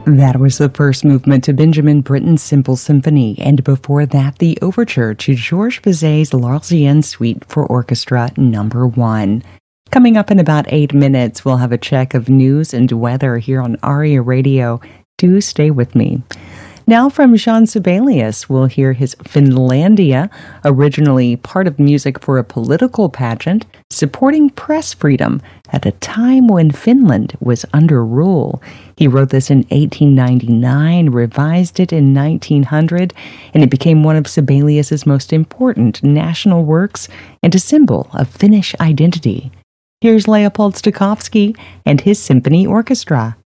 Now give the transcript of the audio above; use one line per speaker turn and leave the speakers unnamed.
That was the first movement to Benjamin Britten's Simple Symphony, and before that, the overture to Georges Bizet's L'Arlésienne Suite for Orchestra No. 1. Coming up in about 8 minutes, we'll have a check of news and weather here on ARIA Radio. Do stay with me. Now from Jean Sibelius, we'll hear his Finlandia, originally part of music for a political pageant, supporting press freedom at a time when Finland was under rule. He wrote this in 1899, revised it in 1900, and it became one of Sibelius's most important national works and a symbol of Finnish identity. Here's Leopold Stokowski and his symphony orchestra.